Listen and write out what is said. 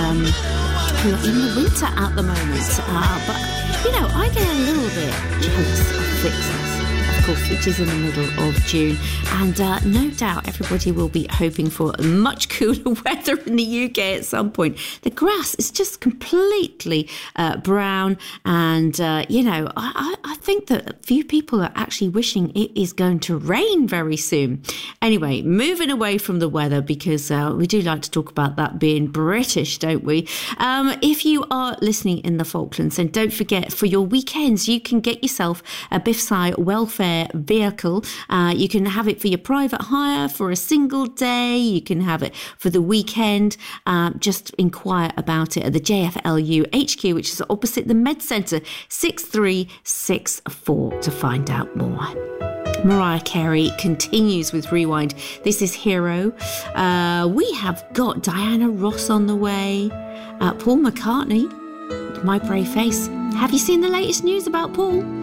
who are in the winter at the moment. But, you know, I get a little bit jealous of Vixens, of course, which is in the middle of June. And no doubt everybody will be hoping for much cooler weather in the UK at some point. The grass is just completely brown. And, you know, I think that a few people are actually wishing it is going to rain very soon. Anyway, moving away from the weather, because we do like to talk about that being British, don't we? If you are listening in the Falklands, then don't forget, for your weekends, you can get yourself a BIFSI welfare vehicle. You can have it for your private hire for a single day. You can have it for the weekend. Just inquire about it at the JFLU HQ, which is opposite the Med Centre, 6364, to find out more. Mariah Carey continues with Rewind. This is Hero. We have got Diana Ross on the way. Paul McCartney, My Brave Face. Have you seen the latest news about Paul?